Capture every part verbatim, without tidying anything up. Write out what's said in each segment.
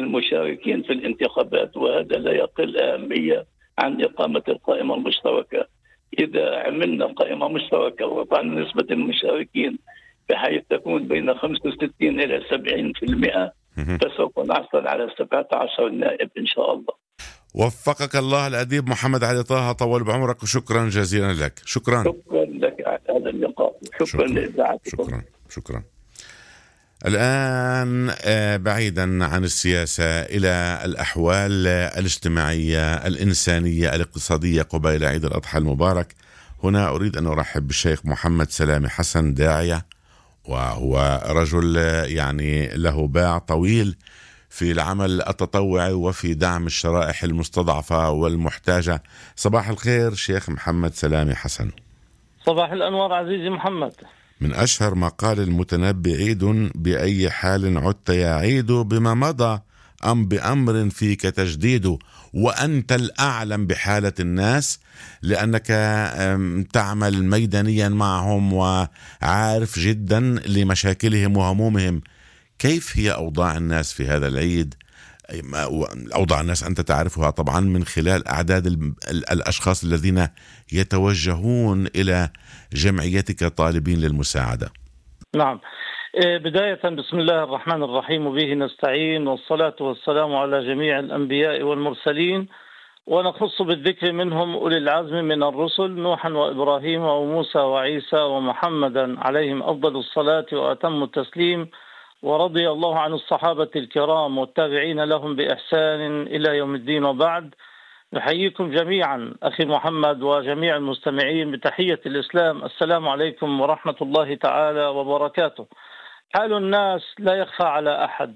المشاركين في الانتخابات، وهذا لا يقل أهمية عن إقامة القائمة المشتركة. إذا عملنا قائمة مشتركة ورفعنا نسبة المشاركين بحيث تكون بين خمسة وستين إلى سبعين بالمئة فسوف نحصل على سبعة عشر نائب إن شاء الله. وفقك الله الأديب محمد علي طه، طول بعمرك وشكرا جزيلا لك. شكرا شكرا لك على هذا اللقاء. شكرا, شكرا. لإذاعتكم. شكرا شكرا. الآن بعيدا عن السياسة إلى الأحوال الاجتماعية الإنسانية الاقتصادية قبيل عيد الأضحى المبارك. هنا أريد أن أرحب بالشيخ محمد سلامي حسن، داعية، وهو رجل يعني له باع طويل في العمل التطوعي وفي دعم الشرائح المستضعفة والمحتاجة. صباح الخير شيخ محمد سلامي حسن. صباح الأنوار عزيزي محمد. من أشهر ما قال المتنبي: عيد بأي حال عدت يا عيد، بما مضى أم بأمر فيك تجديد، وأنت الأعلم بحالة الناس لأنك تعمل ميدانيا معهم وعارف جدا لمشاكلهم وهمومهم. كيف هي أوضاع الناس في هذا العيد؟ أوضاع الناس أنت تعرفها طبعا من خلال أعداد الأشخاص الذين يتوجهون إلى جمعيتك طالبين للمساعدة. نعم، بداية بسم الله الرحمن الرحيم وبه نستعين، والصلاة والسلام على جميع الأنبياء والمرسلين، ونخص بالذكر منهم أولي العزم من الرسل نوحا وإبراهيم وموسى وعيسى ومحمدا عليهم أفضل الصلاة وأتم التسليم. ورضي الله عن الصحابة الكرام والتابعين لهم بإحسان إلى يوم الدين. وبعد، نحييكم جميعا أخي محمد وجميع المستمعين بتحية الإسلام: السلام عليكم ورحمة الله تعالى وبركاته. حال الناس لا يخفى على أحد،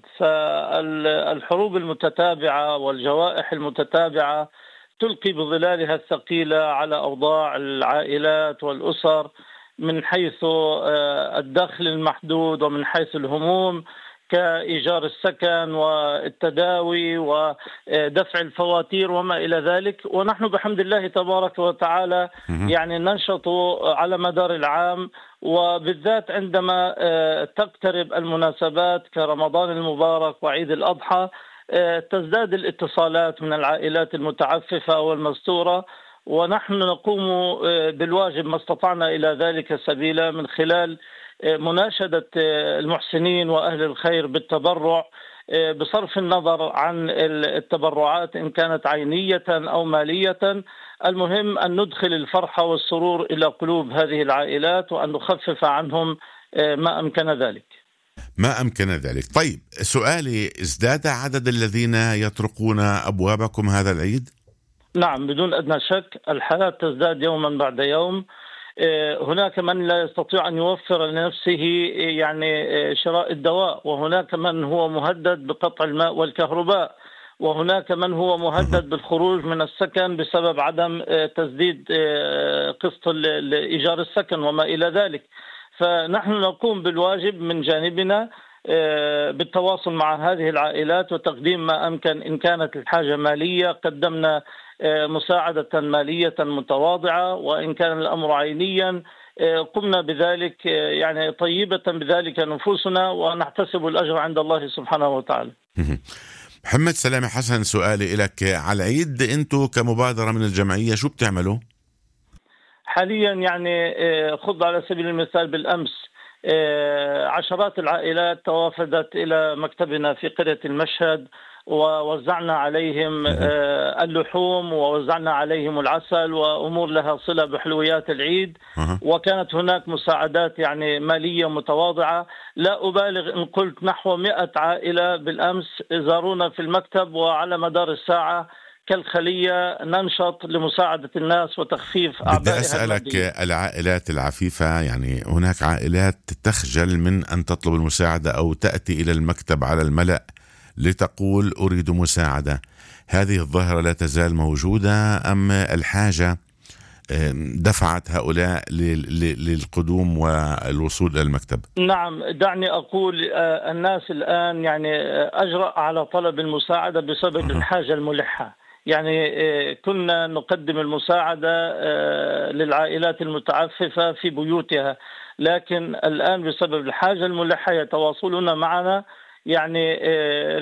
فالحروب المتتابعة والجوائح المتتابعة تلقي بظلالها الثقيلة على أوضاع العائلات والأسر، من حيث الدخل المحدود ومن حيث الهموم كإيجار السكن والتداوي ودفع الفواتير وما إلى ذلك. ونحن بحمد الله تبارك وتعالى يعني ننشط على مدار العام، وبالذات عندما تقترب المناسبات كرمضان المبارك وعيد الأضحى تزداد الاتصالات من العائلات المتعففة والمستورة، ونحن نقوم بالواجب ما استطعنا إلى ذلك سبيلا من خلال مناشدة المحسنين وأهل الخير بالتبرع، بصرف النظر عن التبرعات إن كانت عينية أو مالية. المهم أن ندخل الفرحة والسرور إلى قلوب هذه العائلات وأن نخفف عنهم ما أمكن ذلك ما أمكن ذلك. طيب، سؤالي: ازداد عدد الذين يطرقون أبوابكم هذا العيد؟ نعم، بدون أدنى شك الحالات تزداد يوما بعد يوم. هناك من لا يستطيع أن يوفر لنفسه يعني شراء الدواء، وهناك من هو مهدد بقطع الماء والكهرباء، وهناك من هو مهدد بالخروج من السكن بسبب عدم تسديد قسط إيجار السكن وما إلى ذلك. فنحن نقوم بالواجب من جانبنا بالتواصل مع هذه العائلات وتقديم ما أمكن. إن كانت الحاجة مالية قدمنا مساعدة مالية متواضعة، وإن كان الأمر عينيا قمنا بذلك، يعني طيبة بذلك نفوسنا ونحتسب الأجر عند الله سبحانه وتعالى. محمد سلامي حسن، سؤالي لك: على العيد أنتم كمبادرة من الجمعية شو بتعملوا؟ حاليا يعني خذ على سبيل المثال بالأمس عشرات العائلات توافدت إلى مكتبنا في قرية المشهد، ووزعنا عليهم اللحوم ووزعنا عليهم العسل وأمور لها صلة بحلويات العيد. وكانت هناك مساعدات يعني مالية متواضعة، لا أبالغ إن قلت نحو مئة عائلة بالأمس زارونا في المكتب، وعلى مدار الساعة كالخلية ننشط لمساعدة الناس وتخفيف أعبائها. بدي أسألك: العائلات العفيفة، يعني هناك عائلات تخجل من أن تطلب المساعدة أو تأتي إلى المكتب على الملأ لتقول أريد مساعدة، هذه الظاهرة لا تزال موجودة أم الحاجة دفعت هؤلاء للقدوم والوصول إلى المكتب؟ نعم، دعني أقول الناس الآن يعني أجرأ على طلب المساعدة بسبب أه. الحاجة الملحة. يعني كنا نقدم المساعدة للعائلات المتعففة في بيوتها، لكن الآن بسبب الحاجة الملحة يتواصلون معنا يعني